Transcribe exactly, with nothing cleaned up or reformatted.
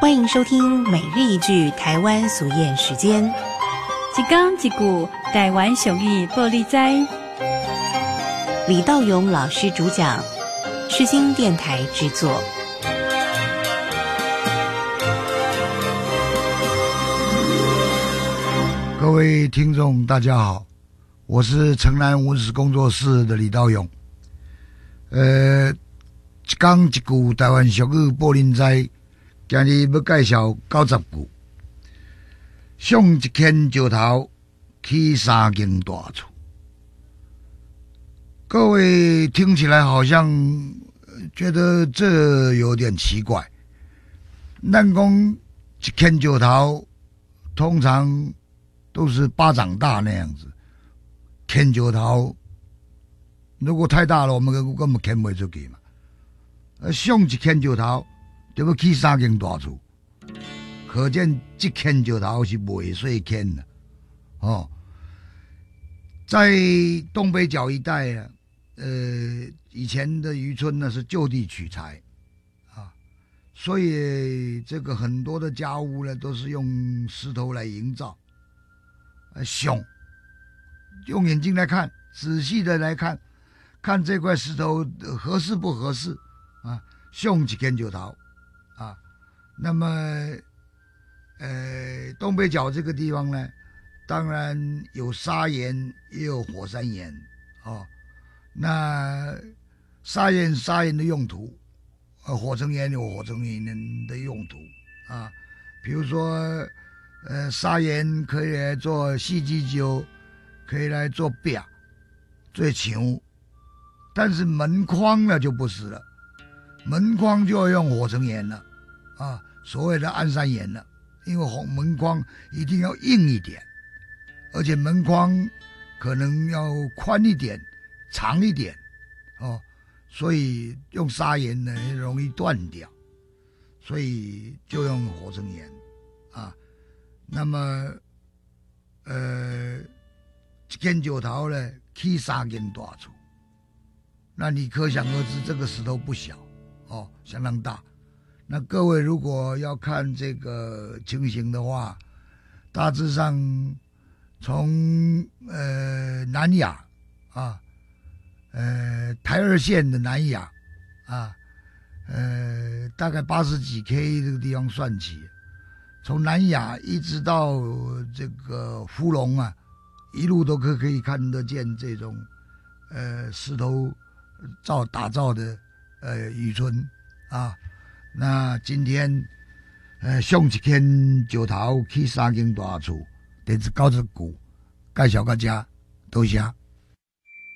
欢迎收听每日一句台湾俗谚时间。 一讲一句台湾俗语报你知。 李道勇老师主讲，世新电台制作。 各位听众大家好，我是城南文史工作室的李道勇。呃，一讲一句台湾俗语报恁知，今日要介绍九十句。上一间石头，起三间大厝。各位听起来好像觉得这有点奇怪。咱讲一间石头，通常都是巴掌大那样子，牵石头如果太大了，我们根本牵不出去嘛。呃，上一牵石头就要起三间大厝，可见这牵石头是未遂牵的哦。在东北角一带啊，呃，以前的渔村呢是就地取材啊，所以这个很多的家屋呢都是用石头来营造。呃，凶，用眼睛来看，仔细的来看，看这块石头合适不合适啊？凶一间石头啊。那么，呃，东北角这个地方呢，当然有砂岩，也有火山岩哦。那砂岩砂岩的用途，呃，火成岩有火成岩的用途啊，比如说。呃，砂岩可以来做四季酒，可以来做壁、做墙，但是门框呢就不是了，门框就要用火成岩了，啊，所谓的安山岩了，因为红门框一定要硬一点，而且门框可能要宽一点、长一点，哦，所以用砂岩呢容易断掉，所以就用火成岩，啊。那么，呃，一间石头呢，起三间大厝，那你可想而知，这个石头不小哦，相当大。那各位如果要看这个情形的话，大致上从呃南亚啊，呃台二线的南亚啊，呃大概八十几 K 这个地方算起。从南亚一直到这个福隆啊，一路都可可以看得见这种呃石头造打造的呃渔村啊。那今天呃上一间石头起三间大厝，第九十句介绍到这，多谢。